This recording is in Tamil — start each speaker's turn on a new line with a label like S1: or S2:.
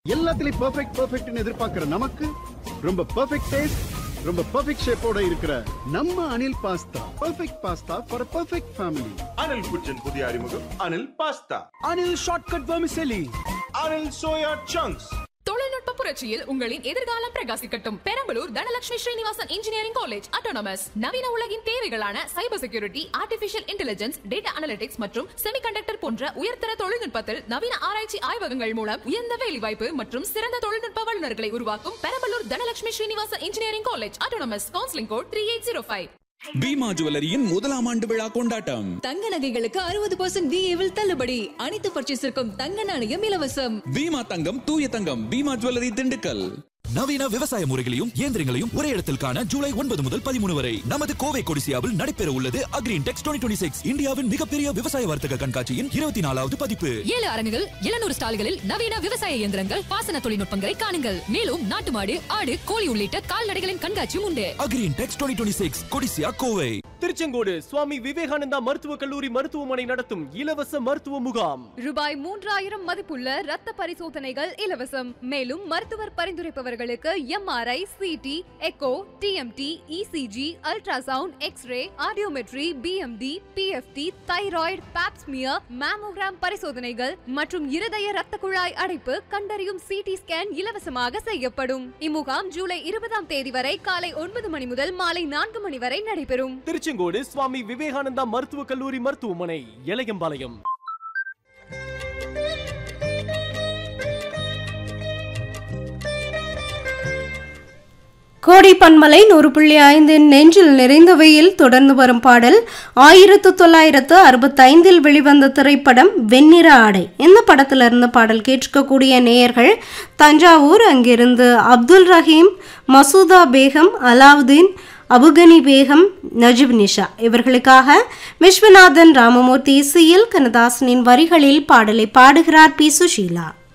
S1: எல்லாத்துலயும் பெர்ஃபெக்ட்னு எதிர்பார்க்கிற நமக்கு ரொம்ப பெர்ஃபெக்ட் டேஸ்ட், ரொம்ப பெர்ஃபெக்ட் ஷேப்போட இருக்கிற நம்ம Anil pasta. Perfect pasta for perfect family.
S2: Anil குச்சின் புதிய அறிமுகம் Anil pasta.
S1: Anil shortcut vermicelli.
S2: Anil soya chunks.
S3: தொழில்நுட்ப புரட்சியில் உங்களின் எதிர்காலம் பிரகாசிக்கட்டும். Perambalur Dhanalakshmi Srinivasan engineering college autonomous. நவீன உலகின் தேவைகளான cyber security, artificial intelligence, data analytics மற்றும் செமிகண்டக்டர் போன்ற உயர்தர தொழில்நுட்பத்தில் நவீன ஆராய்ச்சி ஆய்வகங்கள் மூலம் உயர்ந்த வேலைவாய்ப்பு மற்றும் சிறந்த தொழில்நுட்ப வல்லுநர்களை உருவாக்கும் Perambalur Dhanalakshmi Srinivasan engineering college autonomous. Counselling code 3805.
S4: Bima ஜுவல்லரியின் முதலாம் ஆண்டு விழா கொண்டாட்டம்.
S5: தங்க நகைகளுக்கு 60% VA தள்ளுபடி. அனைத்து பர்ச்சேஸிற்கும் தங்க நாணயம் இலவசம்.
S4: பீமா தங்கம், தூய தங்கம். பீமா ஜுவல்லரி, திண்டுக்கல்.
S6: நவீன விவசாய முறைகளையும் இயந்திரங்களையும் ஒரே இடத்தில் காண ஜூலை 9 முதல் 13 வரை நமது கோவை கொடிசியாவில் நடைபெற உள்ளது அக்ரின்டெக்ஸ் 2026, இந்தியாவின் மிகப்பெரிய விவசாய வர்த்தக கண்காட்சியின் 24வது பதிப்பு.
S5: 7 அரங்குகள், 700 ஸ்டால்களில் நவீன விவசாய இயந்திரங்கள், பாசன தொழில்நுட்பங்களை காணுங்கள். மேலும் நாட்டு மாடு, ஆடு, கோழி உள்ளிட்ட கால்நடைகளின் கண்காட்சியும் உண்டு.
S6: அக்ரின்டெக்ஸ் 2026, கொடிசியா, கோவை.
S7: திருச்செங்கோடு சுவாமி விவேகானந்தா மருத்துவக் கல்லூரி மருத்துவமனை நடத்தும் இலவச மருத்துவ முகாம்.
S8: ரூபாய் 3000 மதிப்புள்ள ரத்த பரிசோதனைகள் இலவசம். மேலும் மருத்துவர் பரிந்துரைப்பவர்களுக்கு MRI, CT, echo, TMT, ECG, ultrasound, x ray, audiometry, BMD, PFT, thyroid, Pap smear, mammogram பரிசோதனைகள் மற்றும் இருதய ரத்த குழாய் அடைப்பு கண்டறியும் CT ஸ்கேன் இலவசமாக செய்யப்படும். இம்முகாம் ஜூலை 20ஆம் தேதி வரை காலை 9 மணி முதல் மாலை 4 மணி வரை நடைபெறும்.
S7: திருச்செங்கோடு சுவாமி விவேகானந்தா மருத்துவக் கல்லூரி மருத்துவமனை, எலயம்பாளையம்.
S9: கோடை பன்மலை 100.5 நெஞ்சில் நிறைந்தவையில் தொடர்ந்து வரும் பாடல் 1965 வெளிவந்த திரைப்படம் வெண்ணிற ஆடை. இந்த படத்துல இருந்து பாடல் கேட்கக்கூடிய நேயர்கள் தஞ்சாவூர், அங்கிருந்து அப்துல் ரஹீம், மசூதா பேகம், அலாவுதீன், அபுகனி பேகம், நஜிப் நிஷா. இவர்களுக்காக விஸ்வநாதன் ராமமூர்த்தி இசையில் கண்ணதாசனின் வரிகளில் பாடலை பாடுகிறார் பி. சுஷீலா.